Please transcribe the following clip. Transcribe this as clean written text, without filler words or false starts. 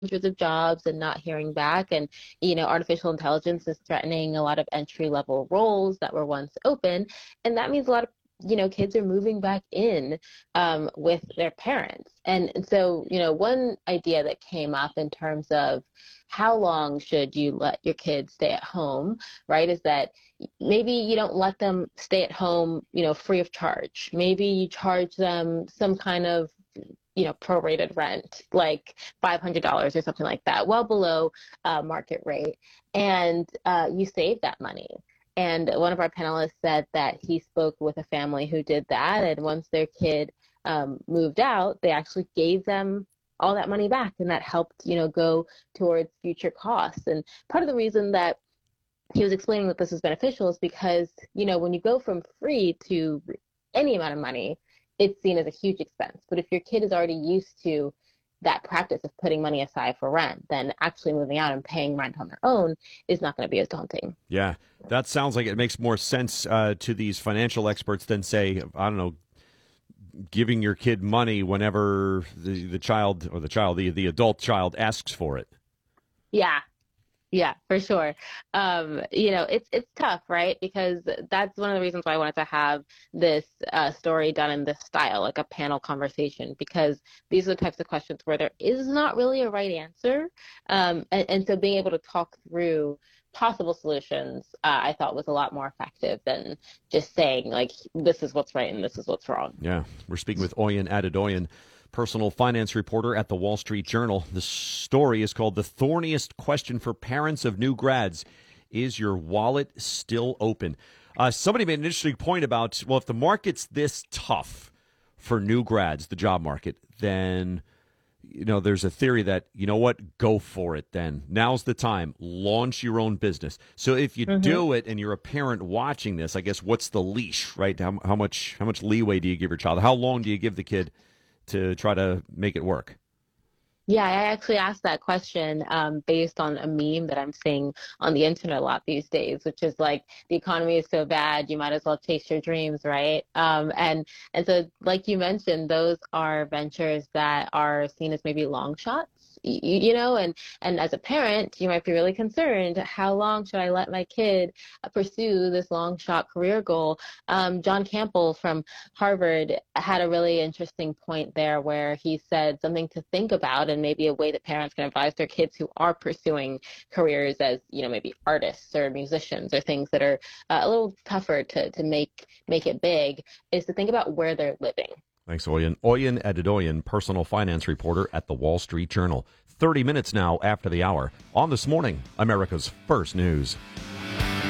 hundreds of jobs and not hearing back. And, artificial intelligence is threatening a lot of entry level roles that were once open. And that means a lot of kids are moving back in with their parents. And so, one idea that came up in terms of how long should you let your kids stay at home, right, is that maybe you don't let them stay at home, free of charge. Maybe you charge them some kind of prorated rent, like $500 or something like that, well below market rate, and you save that money. And one of our panelists said that he spoke with a family who did that, and once their kid moved out, they actually gave them all that money back, and that helped, go towards future costs. And part of the reason that he was explaining that this is beneficial is because, when you go from free to any amount of money, it's seen as a huge expense. But if your kid is already used to that practice of putting money aside for rent, then actually moving out and paying rent on their own is not going to be as daunting. Yeah, that sounds like it makes more sense to these financial experts than, say, I don't know, giving your kid money whenever the adult child asks for it. Yeah. Yeah, for sure. It's tough, right? Because that's one of the reasons why I wanted to have this story done in this style, like a panel conversation, because these are the types of questions where there is not really a right answer. And so being able to talk through possible solutions, I thought was a lot more effective than just saying, like, this is what's right and this is what's wrong. Yeah, we're speaking with Oyin Adedoyin, personal finance reporter at the Wall Street Journal. The story is called "The Thorniest Question for Parents of New Grads: Is Your Wallet Still Open?" Somebody made an interesting point about, well, if the market's this tough for new grads, the job market, then, there's a theory that, go for it then. Now's the time. Launch your own business. So if you do it and you're a parent watching this, I guess what's the leash, right? How much leeway do you give your child? How long do you give the kid to try to make it work? Yeah, I actually asked that question based on a meme that I'm seeing on the internet a lot these days, which is like, the economy is so bad, you might as well chase your dreams, right? And so, like you mentioned, those are ventures that are seen as maybe long shots. And as a parent, you might be really concerned, how long should I let my kid pursue this long shot career goal? John Campbell from Harvard had a really interesting point there where he said something to think about, and maybe a way that parents can advise their kids who are pursuing careers as, maybe artists or musicians or things that are a little tougher to make it big, is to think about where they're living. Thanks, Oyin. Oyin Adedoyin, personal finance reporter at the Wall Street Journal. 30 minutes now after the hour on This Morning, America's First News.